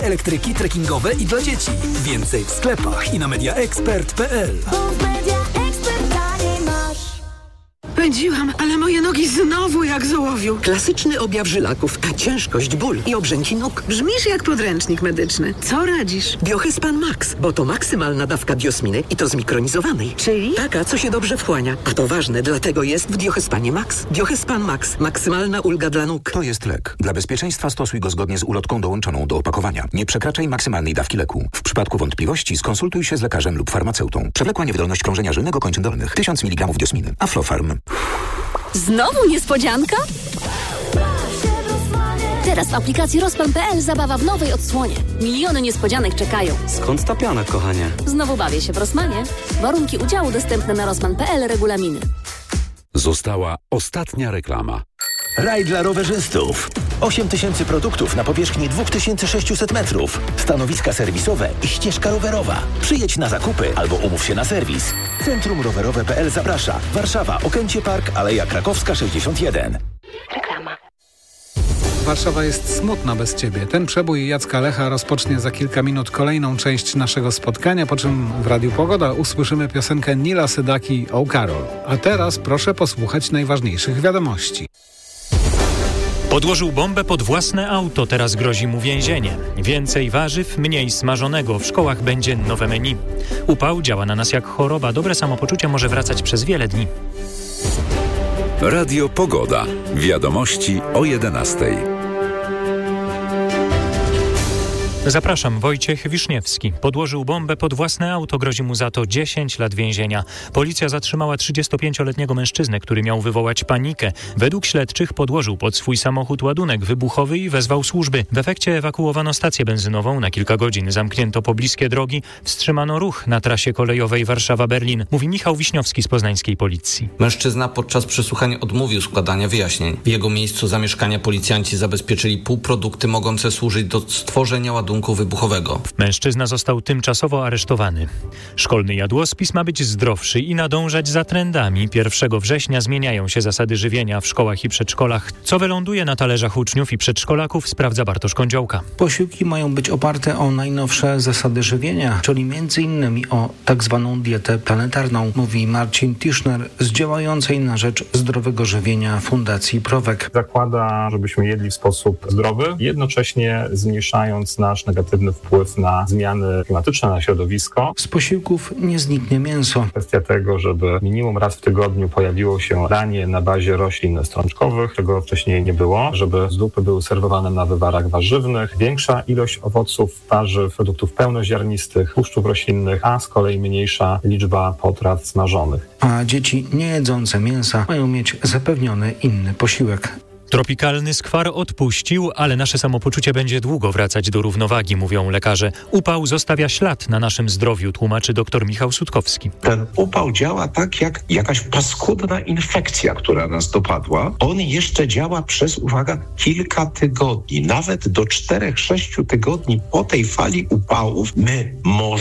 Elektryki trekkingowe i dla dzieci. Więcej w sklepach i na mediaexpert.pl. Pędziłam, ale moje nogi znowu jak z ołowiu. Klasyczny objaw żylaków, ciężkość, ból i obrzęki nóg. Brzmisz jak podręcznik medyczny. Co radzisz? Biohyspan Max, bo to maksymalna dawka biosminy i to zmikronizowanej. Czyli? Taka, co się dobrze wchłania. A to ważne, dlatego jest w Biohyspanie Max. Biohyspan Max. Maksymalna ulga dla nóg. To jest lek. Dla bezpieczeństwa stosuj go zgodnie z ulotką dołączoną do opakowania. Nie przekraczaj maksymalnej dawki leku. W przypadku wątpliwości skonsultuj się z lekarzem lub farmaceutą. Przewlekła niewydolność krążenia żylnego kończyn dolnych. 1000 mg diosminy. Aflofarm. Znowu niespodzianka? Teraz w aplikacji Rosman.pl zabawa w nowej odsłonie. Miliony niespodzianek czekają. Skąd ta piana, kochanie? Znowu bawię się w Rosmanie. Warunki udziału dostępne na Rosman.pl, regulaminy. Została ostatnia reklama. Raj dla rowerzystów. 8000 produktów na powierzchni 2600 metrów. Stanowiska serwisowe i ścieżka rowerowa. Przyjedź na zakupy albo umów się na serwis. Centrum Rowerowe.pl zaprasza. Warszawa, Okęcie Park, Aleja Krakowska 61. Reklama. Warszawa jest smutna bez Ciebie. Ten przebój Jacka Lecha rozpocznie za kilka minut kolejną część naszego spotkania, po czym w Radiu Pogoda usłyszymy piosenkę Nila Sedaki O Karol. A teraz proszę posłuchać najważniejszych wiadomości. Podłożył bombę pod własne auto, teraz grozi mu więzienie. Więcej warzyw, mniej smażonego. W szkołach będzie nowe menu. Upał działa na nas jak choroba. Dobre samopoczucie może wracać przez wiele dni. Radio Pogoda. Wiadomości o 11:00. Zapraszam, Wojciech Wiszniewski. Podłożył bombę pod własne auto, grozi mu za to 10 lat więzienia. Policja zatrzymała 35-letniego mężczyznę, który miał wywołać panikę. Według śledczych podłożył pod swój samochód ładunek wybuchowy i wezwał służby. W efekcie ewakuowano stację benzynową, na kilka godzin zamknięto pobliskie drogi, wstrzymano ruch na trasie kolejowej Warszawa-Berlin. Mówi Michał Wiśniowski z poznańskiej policji. Mężczyzna podczas przesłuchań odmówił składania wyjaśnień. W jego miejscu zamieszkania policjanci zabezpieczyli półprodukty mogące służyć do stworzenia ładunku wybuchowego. Mężczyzna został tymczasowo aresztowany. Szkolny jadłospis ma być zdrowszy i nadążać za trendami. 1 września zmieniają się zasady żywienia w szkołach i przedszkolach. Co wyląduje na talerzach uczniów i przedszkolaków, sprawdza Bartosz Kądziołka. Posiłki mają być oparte o najnowsze zasady żywienia, czyli m.in. o tak zwaną dietę planetarną, mówi Marcin Tischner z działającej na rzecz zdrowego żywienia Fundacji Prowek. Zakłada, żebyśmy jedli w sposób zdrowy, jednocześnie zmniejszając nasz negatywny wpływ na zmiany klimatyczne, na środowisko. Z posiłków nie zniknie mięso. Kwestia tego, żeby minimum raz w tygodniu pojawiło się danie na bazie roślin strączkowych, czego wcześniej nie było, żeby zupy były serwowane na wywarach warzywnych, większa ilość owoców, warzyw, produktów pełnoziarnistych, tłuszczów roślinnych, a z kolei mniejsza liczba potraw smażonych. A dzieci nie jedzące mięsa mają mieć zapewniony inny posiłek. Tropikalny skwar odpuścił, ale nasze samopoczucie będzie długo wracać do równowagi, mówią lekarze. Upał zostawia ślad na naszym zdrowiu, tłumaczy dr Michał Sutkowski. Ten upał działa tak jak jakaś paskudna infekcja, która nas dopadła. On jeszcze działa przez, uwaga, kilka tygodni, nawet do 4-6 tygodni po tej fali upałów my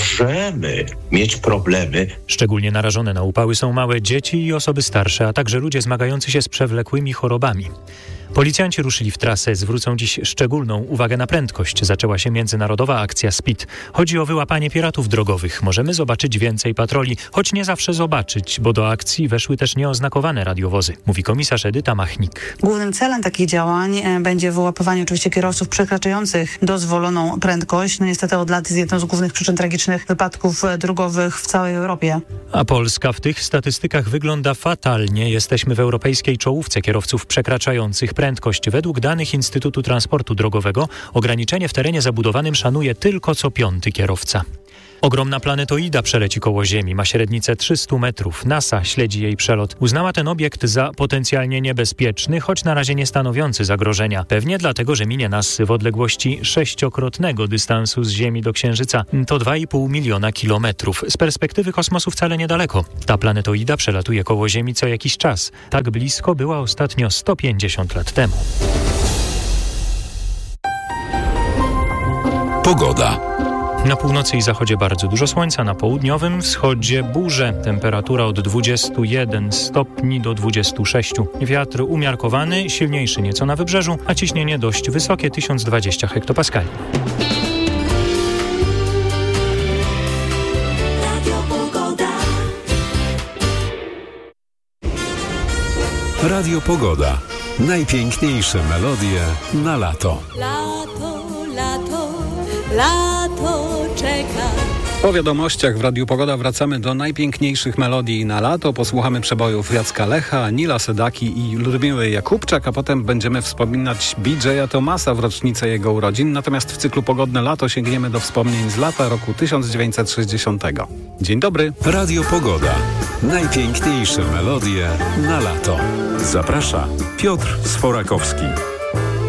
możemy mieć problemy. Szczególnie narażone na upały są małe dzieci i osoby starsze, a także ludzie zmagający się z przewlekłymi chorobami. Policjanci ruszyli w trasę, zwrócą dziś szczególną uwagę na prędkość. Zaczęła się międzynarodowa akcja SPEED. Chodzi o wyłapanie piratów drogowych. Możemy zobaczyć więcej patroli, choć nie zawsze zobaczyć, bo do akcji weszły też nieoznakowane radiowozy, mówi komisarz Edyta Machnik. Głównym celem takich działań będzie wyłapywanie oczywiście kierowców przekraczających dozwoloną prędkość. No niestety od lat jest jedną z głównych przyczyn tragicznych wypadków drogowych w całej Europie. A Polska w tych statystykach wygląda fatalnie. Jesteśmy w europejskiej czołówce kierowców przekraczających prędkość. Według danych Instytutu Transportu Drogowego ograniczenie w terenie zabudowanym szanuje tylko co 5. kierowca. Ogromna planetoida przeleci koło Ziemi, ma średnicę 300 metrów. NASA śledzi jej przelot. Uznała ten obiekt za potencjalnie niebezpieczny, choć na razie nie stanowiący zagrożenia. Pewnie dlatego, że minie nas w odległości 6-krotnego dystansu z Ziemi do Księżyca. To 2,5 miliona kilometrów. Z perspektywy kosmosu wcale niedaleko. Ta planetoida przelatuje koło Ziemi co jakiś czas. Tak blisko była ostatnio 150 lat temu. Pogoda. Na północy i zachodzie bardzo dużo słońca, na południowym wschodzie burze. Temperatura od 21 stopni do 26. Wiatr umiarkowany, silniejszy nieco na wybrzeżu, a ciśnienie dość wysokie, 1020 hektopaskali. Radio Pogoda. Najpiękniejsze melodie na lato. Lato, lato, lato czeka. Po wiadomościach w Radiu Pogoda wracamy do najpiękniejszych melodii na lato. Posłuchamy przebojów Jacka Lecha, Nila Sedaki i Ludmiły Jakubczak, a potem będziemy wspominać BJ'a Thomasa w rocznicę jego urodzin. Natomiast w cyklu Pogodne Lato sięgniemy do wspomnień z lata roku 1960. Dzień dobry. Radio Pogoda. Najpiękniejsze melodie na lato. Zaprasza Piotr Sforakowski.